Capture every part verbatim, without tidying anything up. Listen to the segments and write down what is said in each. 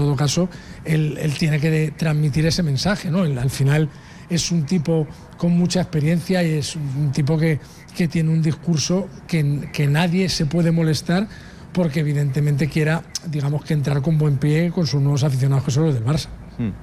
todo caso él, él tiene que de, transmitir ese mensaje, ¿no? Él, al final es un tipo con mucha experiencia y es un tipo que, que tiene un discurso que, que nadie se puede molestar porque evidentemente quiera, digamos, que entrar con buen pie con sus nuevos aficionados que son los del Barça. Hmm.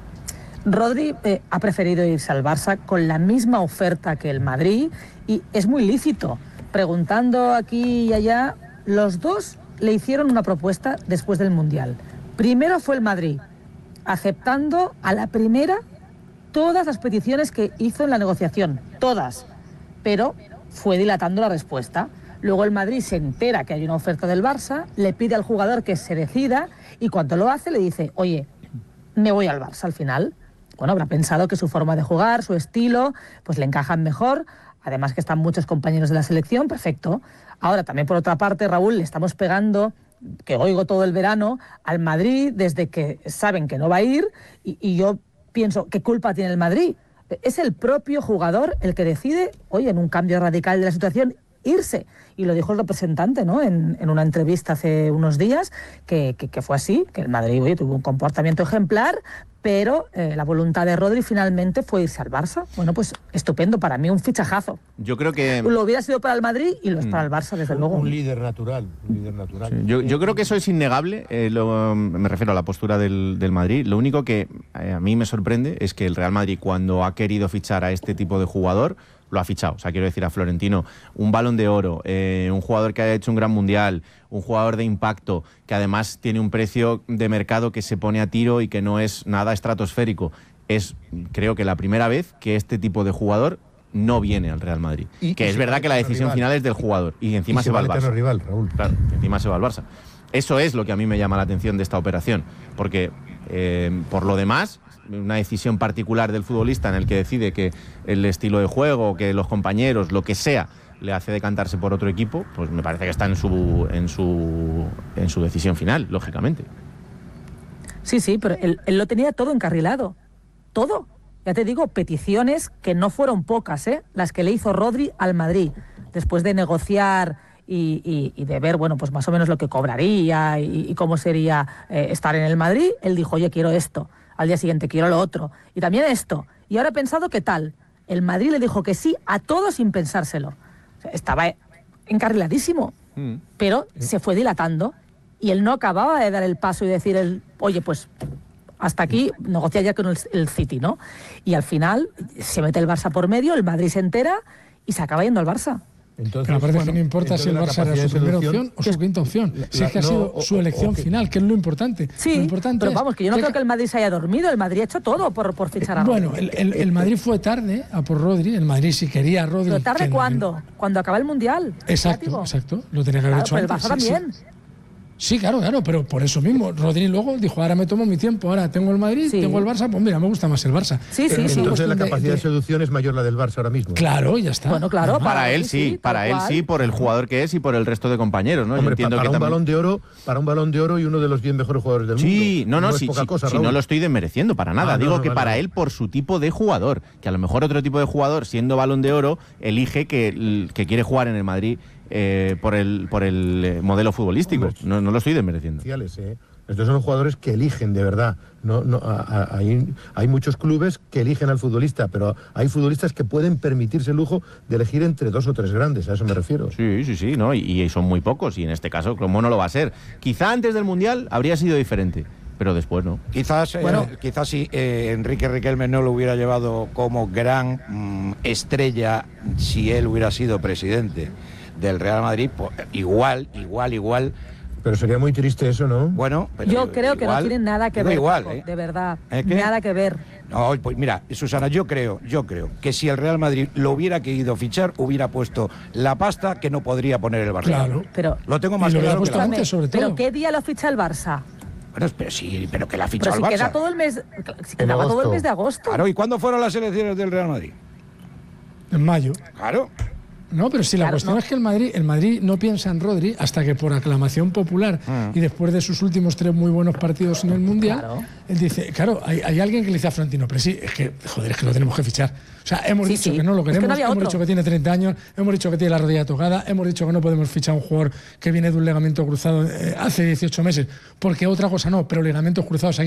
Rodri eh, ha preferido irse al Barça con la misma oferta que el Madrid y es muy lícito. Preguntando aquí y allá, los dos le hicieron una propuesta después del Mundial. Primero fue el Madrid, aceptando a la primera todas las peticiones que hizo en la negociación, todas, pero fue dilatando la respuesta. Luego el Madrid se entera que hay una oferta del Barça, le pide al jugador que se decida y cuando lo hace le dice, oye, me voy al Barça al final. Bueno, habrá pensado que su forma de jugar, su estilo, pues le encajan mejor, además que están muchos compañeros de la selección, perfecto. Ahora, también por otra parte, Raúl, le estamos pegando, que oigo todo el verano, al Madrid desde que saben que no va a ir y, y yo pienso, ¿qué culpa tiene el Madrid? Es el propio jugador el que decide, oye, en un cambio radical de la situación, irse. Y lo dijo el representante, ¿no? En, en una entrevista hace unos días, que, que, que fue así, que el Madrid, oye, tuvo un comportamiento ejemplar, pero eh, la voluntad de Rodri finalmente fue irse al Barça. Bueno, pues estupendo, para mí un fichajazo. Yo creo que... Lo hubiera sido para el Madrid y lo es para el Barça, desde un, luego. Un líder natural, un líder natural. Sí, yo, yo creo que eso es innegable, eh, lo, me refiero a la postura del, del Madrid. Lo único que eh, a mí me sorprende es que el Real Madrid, cuando ha querido fichar a este tipo de jugador, lo ha fichado. O sea, quiero decir, a Florentino, un Balón de Oro, eh, un jugador que haya hecho un gran mundial, un jugador de impacto, que además tiene un precio de mercado que se pone a tiro y que no es nada estratosférico. Es, creo que la primera vez que este tipo de jugador no viene al Real Madrid. Y, que y es verdad que la decisión final es del jugador y encima y se, se va al Barça. Rival, Raúl. Claro, encima se va al Barça. Eso es lo que a mí me llama la atención de esta operación, porque eh, por lo demás, una decisión particular del futbolista en el que decide que el estilo de juego, que los compañeros, lo que sea, le hace decantarse por otro equipo, pues me parece que está en su en su en su decisión final, lógicamente. Sí, sí, pero él, él lo tenía todo encarrilado, todo. Ya te digo, peticiones que no fueron pocas, ¿eh? Las que le hizo Rodri al Madrid, después de negociar y, y, y de ver, bueno, pues más o menos lo que cobraría y, y cómo sería eh, estar en el Madrid. Él dijo, oye, quiero esto. Al día siguiente, quiero lo otro. Y también esto. Y ahora he pensado, ¿qué tal? El Madrid le dijo que sí a todo sin pensárselo. O sea, estaba encarriladísimo, mm. pero mm. se fue dilatando y él no acababa de dar el paso y decir, el, oye, pues hasta aquí, negocia ya con el, el City, ¿no? Y al final se mete el Barça por medio, el Madrid se entera y se acaba yendo al Barça. Entonces, pero aparte bueno, que no importa si el Barça era su primera opción o su quinta opción. La, si es que ha sido no, su elección o, o, final, que es lo importante. Sí, lo importante pero es, vamos, que yo no que creo que el Madrid se haya dormido. El Madrid ha hecho todo por, por fichar a Rodri. Bueno, el, el, el Madrid fue tarde a por Rodri. El Madrid sí quería a Rodri. ¿Pero tarde cuándo? No... Cuando acaba el Mundial. Exacto, látigo. exacto. Lo tenía que haber claro, hecho pero antes. El Barça sí, también. Sí. Sí, claro, claro, pero por eso mismo. Rodri luego dijo, ahora me tomo mi tiempo, ahora tengo el Madrid, sí. tengo el Barça, pues mira, me gusta más el Barça. Sí, sí, Entonces sí. Entonces la capacidad de, de seducción es mayor la del Barça ahora mismo. Claro, ya está. Bueno, claro. Para, para él sí, sí para él cual. sí, por el jugador que es y por el resto de compañeros, ¿no? Hombre, Yo entiendo para, que un también... balón de oro, para un balón de oro y uno de los diez mejores jugadores del sí, mundo. No, no, no sí, es poca sí, cosa, sí, Raúl. no lo estoy desmereciendo para nada. Ah, Digo no, no, que vale, para vale. él, por su tipo de jugador, que a lo mejor otro tipo de jugador, siendo balón de oro, elige que, que quiere jugar en el Madrid eh, por el por el modelo futbolístico. Hombre, no, no lo estoy desmereciendo. ¿eh? Estos son jugadores que eligen de verdad. No, no, a, a, hay, hay muchos clubes que eligen al futbolista, pero hay futbolistas que pueden permitirse el lujo de elegir entre dos o tres grandes, a eso me refiero. Sí, sí, sí, ¿no? Y, y son muy pocos, y en este caso, ¿cómo no lo va a ser? Quizá antes del Mundial habría sido diferente, pero después no. Quizás, bueno, eh, quizás si eh, Enrique Riquelme no lo hubiera llevado como gran mmm, estrella si él hubiera sido presidente del Real Madrid, pues, igual, igual, igual... Pero sería muy triste eso, ¿no? Bueno, pero yo creo igual, que no tiene nada que ver, igual, Paco, ¿eh? de verdad, ¿Eh, qué? nada que ver. No, pues mira, Susana, yo creo, yo creo que si el Real Madrid lo hubiera querido fichar, hubiera puesto la pasta que no podría poner el Barça. Claro. Pero, lo tengo más lo claro que la antes, sobre todo. ¿Pero qué día lo ficha el Barça? Bueno, pero sí, pero que la ficha pero el si Barça. Queda todo el mes, si quedaba todo el mes de agosto. Claro, ¿y cuándo fueron las elecciones del Real Madrid? En mayo. Claro. No, pero si la claro, cuestión no. es que el Madrid, el Madrid no piensa en Rodri hasta que por aclamación popular mm. y después de sus últimos tres muy buenos partidos en el Mundial, claro. él dice, claro, hay, hay alguien que le dice a Florentino, pero sí, es que, joder, es que lo tenemos que fichar. O sea, hemos sí, dicho sí. que no lo queremos, es que no hemos otro. dicho que tiene treinta años, hemos dicho que tiene la rodilla tocada, hemos dicho que no podemos fichar a un jugador que viene de un ligamento cruzado eh, hace dieciocho meses, porque otra cosa no, pero ligamentos cruzados aquí